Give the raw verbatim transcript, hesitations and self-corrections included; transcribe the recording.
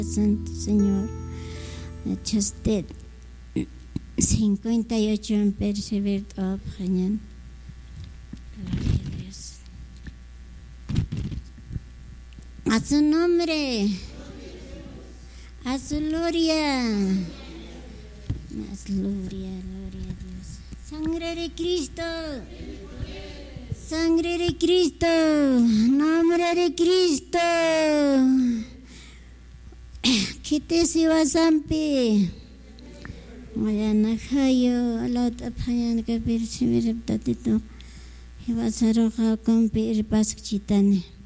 Santo Señor, chasted cincuenta y ocho en perseverar a Gloria a Dios. A su nombre, a su gloria, a su gloria, gloria a Dios. Sangre de Cristo, sangre de Cristo, nombre de Cristo. Kitesi wasampi, mayana kayo alat apayan kapir simirip tatito, hiwasaroka kompir pasak citane.